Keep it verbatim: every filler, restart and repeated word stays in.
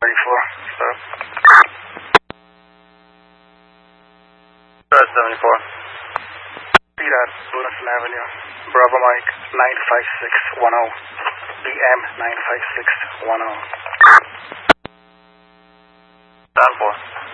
thirty-four. Stop. seventy-four. Speed at Wilson Avenue. Bravo Mike nine five six one zero. B M nine five six one zero. Stand for.